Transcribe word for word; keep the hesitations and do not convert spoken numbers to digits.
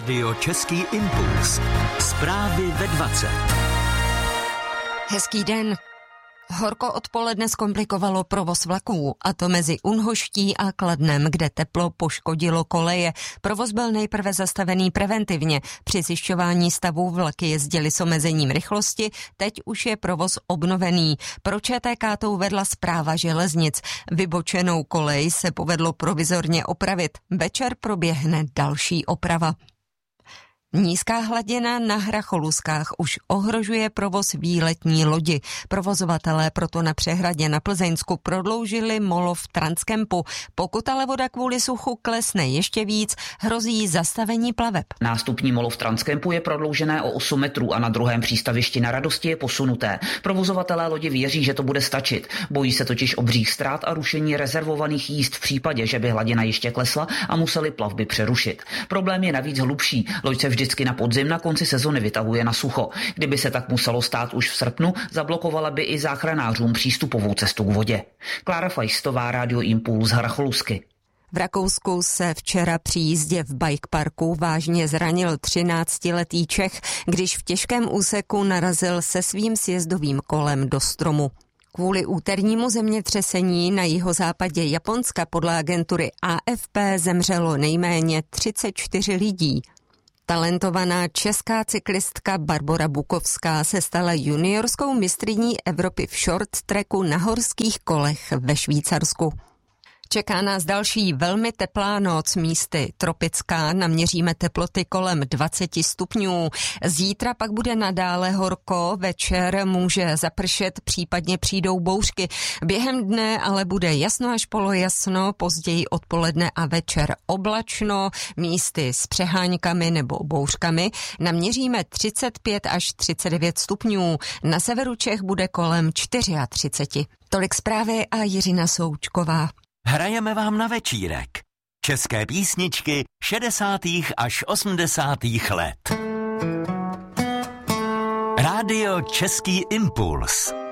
Rádio Český impuls. Zprávy ve dvacet. Hezký den. Horko odpoledne zkomplikovalo provoz vlaků, a to mezi Unhoští a Kladnem, kde teplo poškodilo koleje. Provoz byl nejprve zastavený preventivně. Při zjišťování stavu vlaky jezdily s omezením rychlosti, teď už je provoz obnovený. Pro ČTK to uvedla Správa železnic. Vybočenou kolej se povedlo provizorně opravit. Večer proběhne další oprava. Nízká hladina na Hracholuskách už ohrožuje provoz výletní lodi. Provozovatelé proto na přehradě na Plzeňsku prodloužili molo v Transkempu. Pokud ale voda kvůli suchu klesne ještě víc, hrozí zastavení plaveb. Nástupní molo v Transkempu je prodloužené o osm metrů a na druhém přístavišti na Radosti je posunuté. Provozovatelé lodi věří, že to bude stačit. Bojí se totiž obřích ztrát a rušení rezervovaných jízd v případě, že by hladina ještě klesla a museli plavby přerušit. Problém je navíc hlubší. Loď se vždy Vždycky na podzim na konci sezony vytahuje na sucho. Kdyby se tak muselo stát už v srpnu, zablokovala by i záchranářům přístupovou cestu k vodě. Klára Fajstová, Rádio Impuls, Hracholusky. V Rakousku se včera při jízdě v bike parku vážně zranil třináctiletý Čech, když v těžkém úseku narazil se svým sjezdovým kolem do stromu. Kvůli úternímu zemětřesení na jihozápadě Japonska podle agentury A F P zemřelo nejméně třicet čtyři lidí. Talentovaná česká cyklistka Barbora Bukovská se stala juniorskou mistryní Evropy v short tracku na horských kolech ve Švýcarsku. Čeká nás další velmi teplá noc, místy tropická, naměříme teploty kolem dvacet stupňů. Zítra pak bude nadále horko, večer může zapršet, případně přijdou bouřky. Během dne ale bude jasno až polojasno, později odpoledne a večer oblačno, místy s přeháňkami nebo bouřkami. Naměříme třicet pět až třicet devět stupňů, na severu Čech bude kolem třicet čtyři. Tolik zprávy a Jiřina Součková. Hrajeme vám na večírek. České písničky šedesátých až osmdesátých let. Rádio Český impuls.